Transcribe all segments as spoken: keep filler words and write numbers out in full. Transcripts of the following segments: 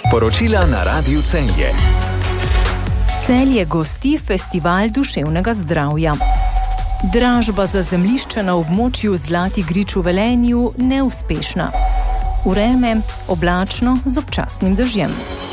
Poročila na Radiu Celje. Celje gosti Festival duševnega zdravja. Dražba za zemljišče na območju Zlati Grič v Velenju neuspešna. Vreme oblačno z občasnim dežjem.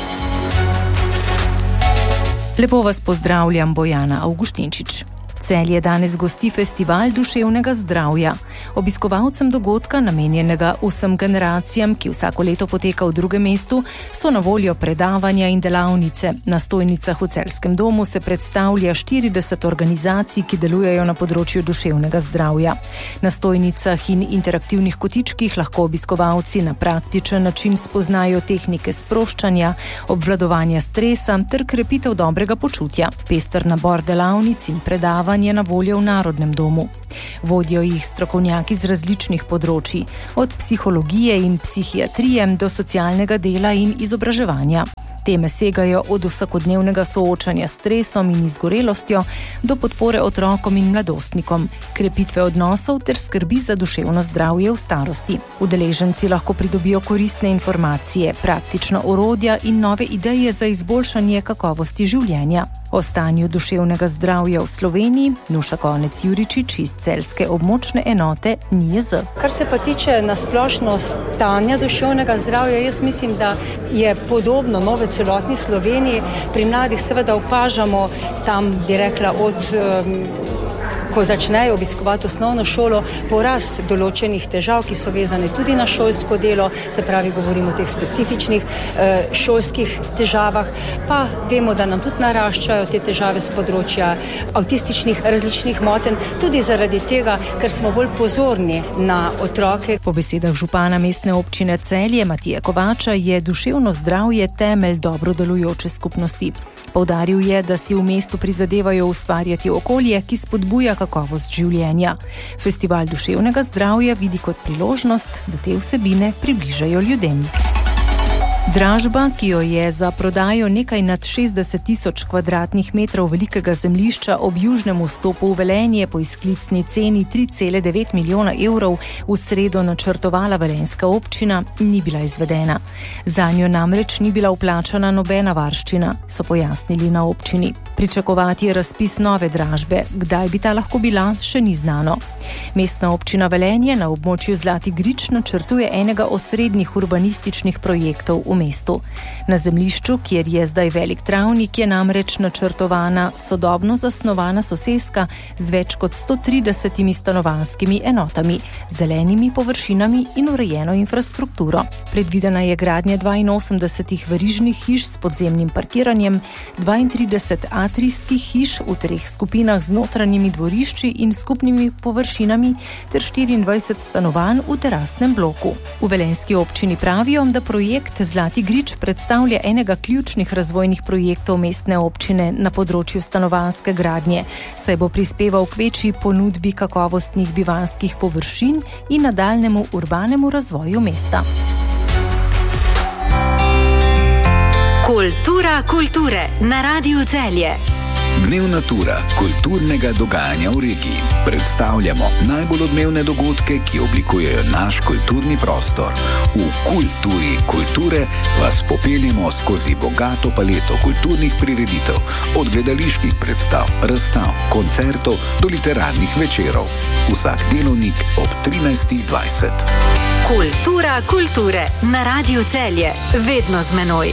Lepo vas pozdravljam, Bojana Avguštinčič. Celje danes gosti Festival duševnega zdravja. Obiskovalcem dogodka, namenjenega vsem generacijam, ki vsako leto poteka v drugem mestu, so na voljo predavanja in delavnice. Na stojnicah v Celjskem domu se predstavlja štirideset organizacij, ki delujejo na področju duševnega zdravja. Na stojnicah in interaktivnih kotičkih lahko obiskovalci na praktičen način spoznajo tehnike sproščanja, obvladovanja stresa ter krepitev dobrega počutja. Pester nabor delavnic in predavanj je na voljo v Narodnem domu. Vodijo jih strokovnjaki z različnih področij, od psihologije in psihiatrije do socialnega dela in izobraževanja. Teme segajo od vsakodnevnega soočanja s stresom in izgorelostjo do podpore otrokom in mladostnikom, krepitve odnosov ter skrbi za duševno zdravje v starosti. Udeleženci lahko pridobijo koristne informacije, praktična orodja in nove ideje za izboljšanje kakovosti življenja. O stanju duševnega zdravja v Sloveniji Nuša Konec Juričič iz celjske območne enote N I J Z. Kar se pa tiče nasplošno stanja duševnega zdravja, jaz mislim, da je podobno no, v celotni Sloveniji. Pri mladih seveda opažamo tam, bi rekla, od um, ko začnejo obiskovati osnovno šolo, porast določenih težav, ki so vezane tudi na šolsko delo, se pravi, govorimo o teh specifičnih eh, šolskih težavah, pa vemo, da nam tudi naraščajo te težave z področja avtističnih različnih motenj, tudi zaradi tega, ker smo bolj pozorni na otroke. Po besedah župana mestne občine Celje Matije Kovača je duševno zdravje temelj dobro delujoče skupnosti. Poudaril je, da si v mestu prizadevajo ustvarjati okolje, ki spodbuja kakovost življenja. Festival duševnega zdravja vidi kot priložnost, da te vsebine približajo ljudem. Dražba, ki jo je za prodajo nekaj nad šestdeset tisoč kvadratnih metrov velikega zemljišča ob južnem vstopu v Velenje po izklicni ceni tri cele devet milijona evrov v sredo načrtovala velenjska občina, ni bila izvedena. Zanjo namreč ni bila vplačana nobena varščina, so pojasnili na občini. Pričakovati je razpis nove dražbe, kdaj bi ta lahko bila, še ni znano. Mestna občina Velenje na območju Zlati Grič načrtuje enega osrednjih urbanističnih projektov v mestu. Na zemljišču, kjer je zdaj velik travnik, je namreč načrtovana sodobno zasnovana soseska z več kot sto tridesetimi stanovanjskimi enotami, zelenimi površinami in urejeno infrastrukturo. Predvidena je gradnja dvainosemdeset verižnih hiš s podzemnim parkiranjem, dvaintrideset atrijskih hiš v treh skupinah z notranjimi dvorišči in skupnimi površinami ter štiriindvajset stanovanj v terasnem bloku. V velenjski občini pravijo, da projekt Zlati Grič predstavlja enega ključnih razvojnih projektov mestne občine na področju stanovanjske gradnje, saj bo prispeval k večji ponudbi kakovostnih bivanjskih površin in nadaljnjemu urbanemu razvoju mesta. Kultura kulture na Radiu Celje. Dnev Natura, kulturnega dogajanja v regiji. Predstavljamo najbolj odmevne dogodke, ki oblikujejo naš kulturni prostor. V Kulturi kulture vas popeljemo skozi bogato paleto kulturnih prireditev, od gledaliških predstav, razstav, koncertov do literarnih večerov. Vsak delovnik ob trinajstih dvajset. Kultura kulture na Radiu Celje, vedno z menoj.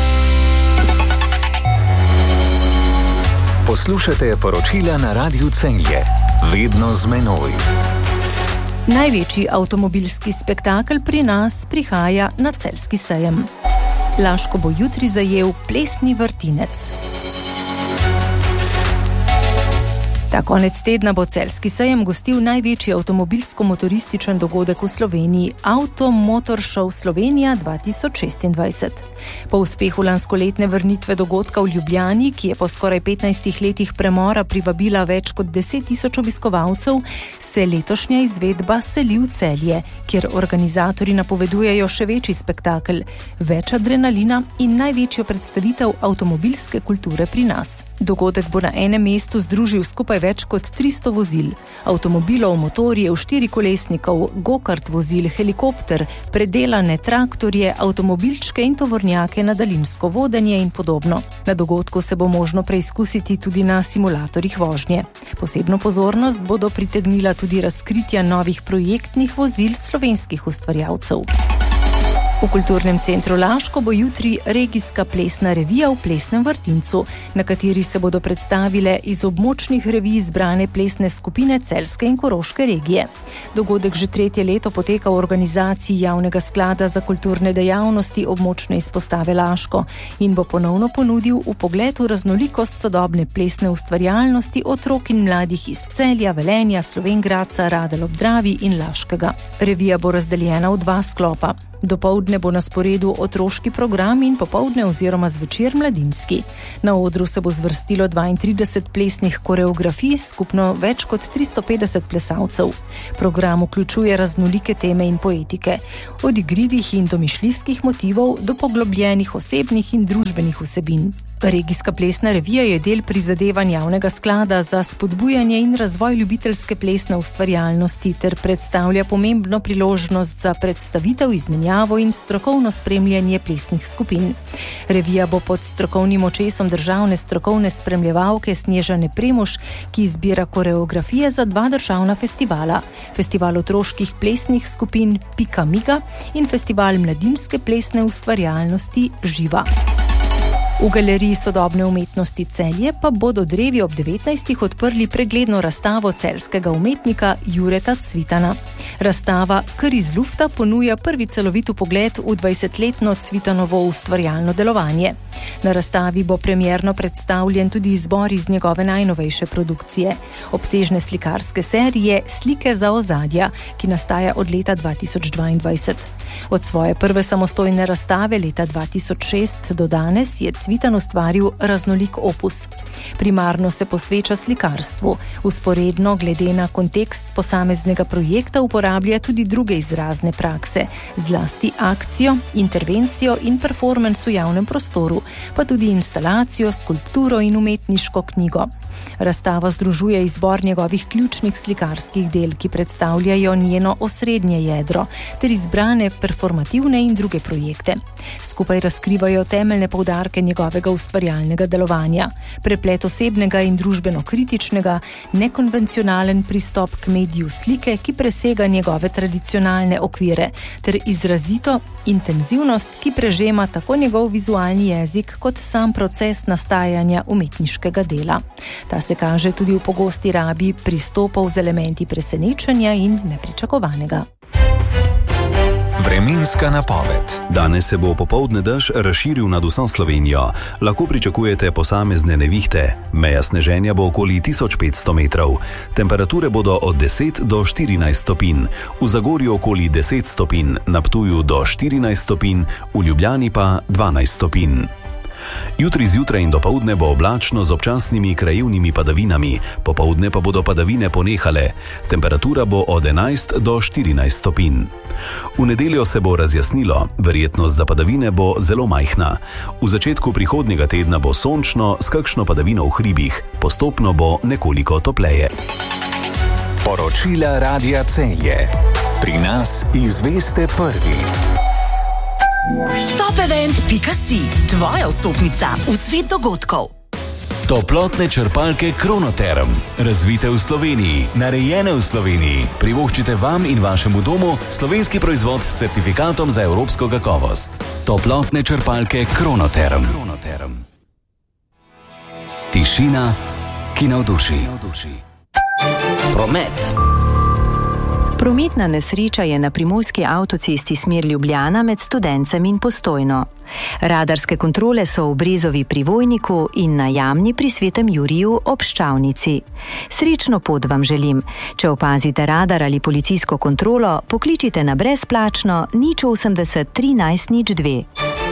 Poslušate poročila na Radiu Celje. Vedno z menoj. Največji avtomobilski spektakel pri nas prihaja na celjski sejem. Laško bo jutri zajel plesni vrtinec. Ta konec tedna bo celjski sejem gostil največji avtomobilsko-motorističen dogodek v Sloveniji, Auto Motor Show Slovenija dva tisoč šestindvajset. Po uspehu lanskoletne vrnitve dogodka v Ljubljani, ki je po skoraj petnajstih letih premora privabila več kot deset tisoč obiskovalcev, se letošnja izvedba seli v Celje, kjer organizatorji napovedujejo še večji spektakel, več adrenalina in največjo predstavitev avtomobilske kulture pri nas. Dogodek bo na enem mestu združil skupaj več kot tristo vozil, avtomobilov, motorjev, štirikolesnikov, gokart vozil, helikopter, predelane traktorje, avtomobilčke in tovornjake na daljinsko vodenje in podobno. Na dogodku se bo možno preizkusiti tudi na simulatorjih vožnje. Posebno pozornost bodo pritegnila tudi razkritja novih projektnih vozil slovenskih ustvarjalcev. V Kulturnem centru Laško bo jutri regijska plesna revija v Plesnem vrtincu, na kateri se bodo predstavile iz območnih revij zbrane plesne skupine Celjske in Koroške regije. Dogodek že tretje leto poteka v organizaciji Javnega sklada za kulturne dejavnosti območne izpostave Laško in bo ponovno ponudil vpogled v raznolikost sodobne plesne ustvarjalnosti otrok in mladih iz Celja, Velenja, Slovenj Gradca, Radelj ob Dravi in Laškega. Revija bo razdeljena v dva sklopa. Dopoldne bo na sporedu otroški program in popoldne oziroma zvečer mladinski. Na odru se bo zvrstilo dvaintrideset plesnih koreografij, skupno več kot tristo petdeset plesalcev. Program vključuje raznolike teme in poetike, od igrivih in domišljijskih motivov do poglobljenih osebnih in družbenih vsebin. Regijska plesna revija je del prizadevanj Javnega sklada za spodbujanje in razvoj ljubiteljske plesne ustvarjalnosti ter predstavlja pomembno priložnost za predstavitev, izmenjavo in strokovno spremljanje plesnih skupin. Revija bo pod strokovnim očesom državne strokovne spremljevalke Snježane Premuš, ki izbira koreografije za dva državna festivala. Festival otroških plesnih skupin Pika Miga in Festival mladinske plesne ustvarjalnosti Živa. V Galeriji sodobne umetnosti Celje pa bodo drevi ob devetnajstih odprli pregledno razstavo celjskega umetnika Jureta Cvitana. Razstava Kar iz lufta ponuja prvi celovit pogled v dvajsetletno Cvitanovo ustvarjalno delovanje. Na razstavi bo premierno predstavljen tudi izbor iz njegove najnovejše produkcije, obsežne slikarske serije Slike za ozadja, ki nastaja od leta dva tisoč dvaindvajset. Od svoje prve samostojne razstave leta dva tisoč šest do danes je Cvitan ustvaril raznolik opus. Primarno se posveča slikarstvu, vzporedno glede na kontekst posameznega projekta uporablja tudi druge izrazne prakse, zlasti akcijo, intervencijo in performans v javnem prostoru, pa tudi instalacijo, skulpturo in umetniško knjigo. Razstava združuje izbor njegovih ključnih slikarskih del, ki predstavljajo njeno osrednje jedro, ter izbrane performativne in druge projekte. Skupaj razkrivajo temeljne poudarke njegovega ustvarjalnega delovanja, preplet osebnega in družbeno-kritičnega, nekonvencionalen pristop k mediju slike, ki presega njegove tradicionalne okvire, ter izrazito intenzivnost, ki prežema tako njegov vizualni jezik kot sam proces nastajanja umetniškega dela. Ta se kaže tudi v pogosti rabi pristopov z elementi presenečenja in nepričakovanega. Vremenska napoved. Danes se bo popoldne dež razširil nad vso Slovenijo. Lahko pričakujete posamezne nevihte. Meja sneženja bo okoli tisoč petsto metrov. Temperature bodo od deset do štirinajst stopinj. V Zagorju okoli deset stopinj, na Ptuju do štirinajst stopinj, v Ljubljani pa dvanajst stopinj. Jutri zjutraj in dopoldne bo oblačno z občasnimi krajevnimi padavinami, popoldne pa bodo padavine ponehale. Temperatura bo od enajst do štirinajst stopinj. V nedeljo se bo razjasnilo, verjetnost za padavine bo zelo majhna. V začetku prihodnjega tedna bo sončno s kakšno padavino v hribih, postopno bo nekoliko topleje. Poročila Radia Celje. Pri nas izveste prvi. Topevent pika si, tvoja vstopnica v svet dogodkov. Toplotne črpalke Kronoterm. Razvite v Sloveniji, narejene v Sloveniji. Privoščite vam in vašemu domu slovenski proizvod s certifikatom za evropsko kakovost. Toplotne črpalke Kronoterm. Tišina, ki navduši. Promet. Prometna nesreča je na primorski avtocesti smer Ljubljana med Studencem in Postojno. Radarske kontrole so v Brezovi pri Vojniku in na Jamni pri Svetem Juriju ob Ščavnici. Srečno pot vam želim. Če opazite radar ali policijsko kontrolo, pokličite na brezplačno nič osemdeset trinajst nič dve.